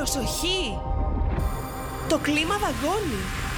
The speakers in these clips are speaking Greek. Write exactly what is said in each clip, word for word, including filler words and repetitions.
Προσοχή! Το κλίμα δαγκώνει!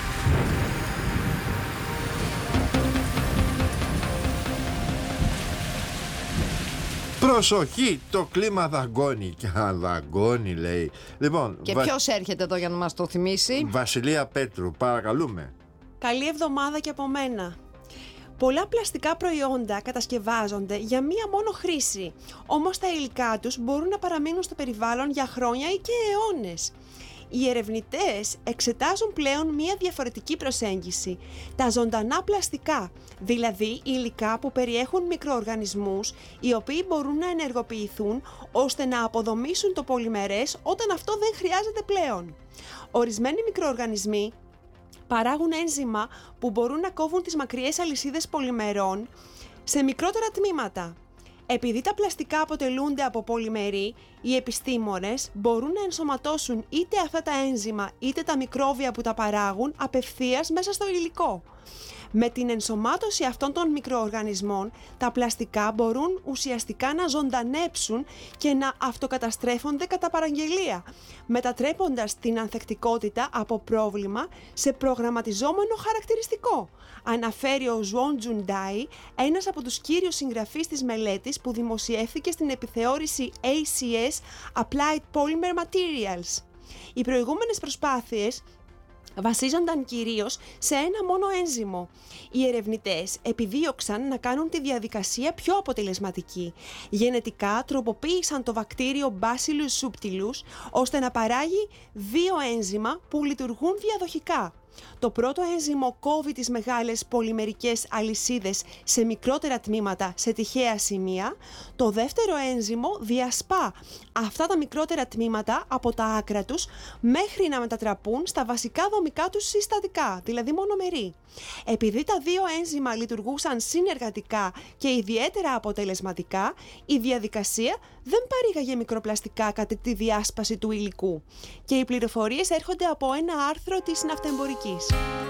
Προσοχή, το κλίμα δαγκώνει. Και αν δαγκώνει, λέει. Λοιπόν, και βα... ποιος έρχεται εδώ για να μας το θυμίσει? Βασιλεία Πέτρου, παρακαλούμε. Καλή εβδομάδα και από μένα. Πολλά πλαστικά προϊόντα κατασκευάζονται για μία μόνο χρήση, όμως τα υλικά τους μπορούν να παραμείνουν στο περιβάλλον για χρόνια ή και αιώνες. Οι ερευνητές εξετάζουν πλέον μία διαφορετική προσέγγιση, τα ζωντανά πλαστικά, δηλαδή υλικά που περιέχουν μικροοργανισμούς οι οποίοι μπορούν να ενεργοποιηθούν ώστε να αποδομήσουν το πολυμερές όταν αυτό δεν χρειάζεται πλέον. Ορισμένοι μικροοργανισμοί παράγουν ένζημα που μπορούν να κόβουν τις μακριές αλυσίδες πολυμερών σε μικρότερα τμήματα. Επειδή τα πλαστικά αποτελούνται από πολυμερή, οι επιστήμονες μπορούν να ενσωματώσουν είτε αυτά τα ένζημα είτε τα μικρόβια που τα παράγουν απευθείας μέσα στο υλικό. Με την ενσωμάτωση αυτών των μικροοργανισμών, τα πλαστικά μπορούν ουσιαστικά να ζωντανέψουν και να αυτοκαταστρέφονται κατά παραγγελία, μετατρέποντας την ανθεκτικότητα από πρόβλημα σε προγραμματιζόμενο χαρακτηριστικό, αναφέρει ο Ζουόν Τζουντάι, ένας από τους κύριους συγγραφείς της μελέτης που δημοσιεύθηκε στην επιθεώρηση έι σι ες Applied Polymer Materials. Οι προηγούμενες προσπάθειες βασίζονταν κυρίως σε ένα μόνο ένζυμο. Οι ερευνητές επιδίωξαν να κάνουν τη διαδικασία πιο αποτελεσματική. Γενετικά τροποποίησαν το βακτήριο Bacillus subtilus ώστε να παράγει δύο ένζημα που λειτουργούν διαδοχικά. Το πρώτο ένζυμο κόβει τις μεγάλες πολυμερικές αλυσίδες σε μικρότερα τμήματα σε τυχαία σημεία. Το δεύτερο ένζυμο διασπά αυτά τα μικρότερα τμήματα από τα άκρα τους μέχρι να μετατραπούν στα βασικά δομικά τους συστατικά, δηλαδή μονομερή. Επειδή τα δύο ένζημα λειτουργούσαν συνεργατικά και ιδιαίτερα αποτελεσματικά, η διαδικασία δεν παρήγαγε μικροπλαστικά κατά τη διάσπαση του υλικού. Και οι πληροφορίες έρχονται από ένα άρθρο της Ναυτεμπορικής.